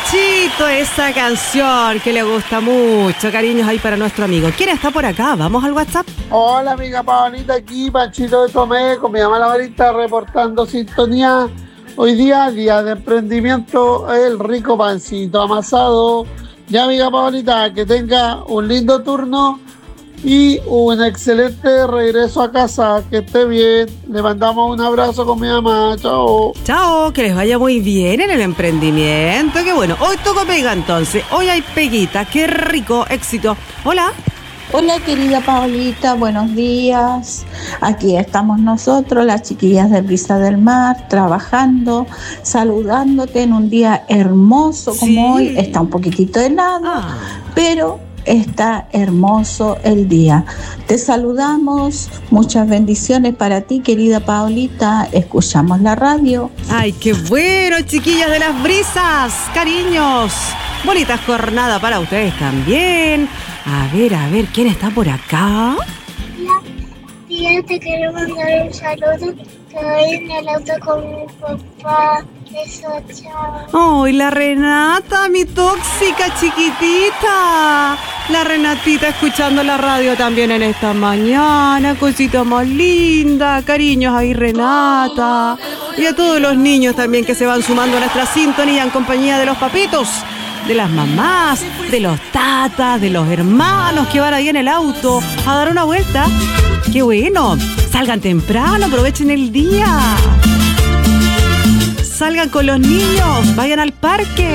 Panchito, esa canción que le gusta mucho. Cariños ahí para nuestro amigo. ¿Quién está por acá? Vamos al WhatsApp. Hola amiga Paolita, aquí Panchito de Tomé con mi mamá la varita reportando sintonía. Hoy día de emprendimiento, el rico pancito amasado. Ya amiga Paolita, que tenga un lindo turno y un excelente regreso a casa, que esté bien. Le mandamos un abrazo con mi mamá, chao. Chao, que les vaya muy bien en el emprendimiento. Qué bueno, hoy toco pega entonces. Hoy hay peguita, qué rico, éxito. Hola. Hola querida Paolita, buenos días. Aquí estamos nosotros, las chiquillas de Brisa del Mar, trabajando, saludándote en un día hermoso como hoy. Está un poquitito helado, pero está hermoso el día. Te saludamos, muchas bendiciones para ti, querida Paolita. Escuchamos la radio. Ay, qué bueno, chiquillas de las brisas, cariños. Bonita jornada para ustedes también. A ver, ¿quién está por acá? Hola, tía, te quiero mandar un saludo. Te voy en el auto con mi papá. Eso, chao. ¡Ay, la Renata, mi tóxica chiquitita! La Renatita escuchando la radio también en esta mañana. Cosita más linda. Cariños ahí, Renata. Y a todos los niños también que se van sumando a nuestra sintonía en compañía de los papitos, de las mamás, de los tatas, de los hermanos que van ahí en el auto a dar una vuelta. ¡Qué bueno! Salgan temprano, aprovechen el día. Salgan con los niños, vayan al parque.